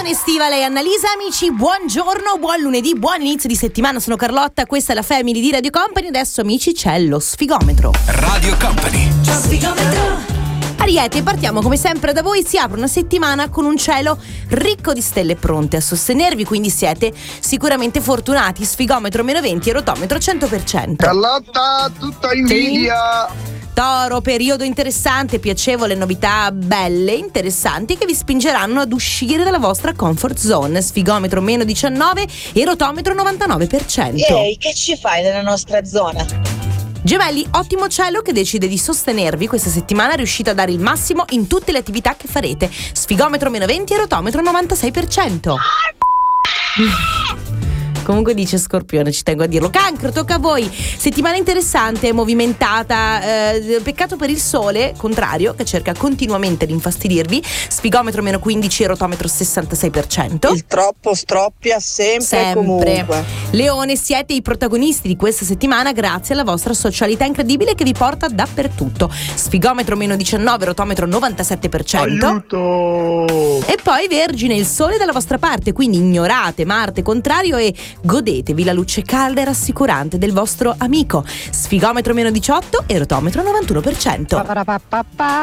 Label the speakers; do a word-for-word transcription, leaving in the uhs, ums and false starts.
Speaker 1: Canzone estiva, lei Annalisa. Amici, buongiorno, buon lunedì, buon inizio di settimana. Sono Carlotta, questa è la Family di Radio Company. Adesso, amici, c'è lo sfigometro.
Speaker 2: Radio Company.
Speaker 1: Lo sfigometro. Ariete, partiamo come sempre da voi. Si apre una settimana con un cielo ricco di stelle pronte a sostenervi, quindi siete sicuramente fortunati. Sfigometro meno venti e rotometro cento per cento.
Speaker 3: Carlotta, tutta invidia.
Speaker 1: Sì. Toro, periodo interessante, piacevole, novità belle, interessanti che vi spingeranno ad uscire dalla vostra comfort zone. Sfigometro meno diciannove e rotometro novantanove per cento.
Speaker 4: Ehi, che ci fai nella nostra zona?
Speaker 1: Gemelli, ottimo cielo che decide di sostenervi questa settimana, riuscite a dare il massimo in tutte le attività che farete. Sfigometro meno venti e rotometro novantasei per cento. Comunque dice Scorpione, ci tengo a dirlo. Cancro, tocca a voi. Settimana interessante, movimentata, eh, peccato per il sole, contrario, che cerca continuamente di infastidirvi. Sfigometro meno quindici e rotometro sessantasei per cento.
Speaker 4: Il troppo stroppia sempre,
Speaker 1: sempre.
Speaker 4: E comunque.
Speaker 1: Leone, siete i protagonisti di questa settimana grazie alla vostra socialità incredibile che vi porta dappertutto. Sfigometro meno diciannove, rotometro novantasette per cento.
Speaker 3: Aiuto!
Speaker 1: E poi Vergine, il sole dalla vostra parte, quindi ignorate Marte contrario e godetevi la luce calda e rassicurante del vostro amico. Sfigometro meno diciotto e rotometro novantuno per cento.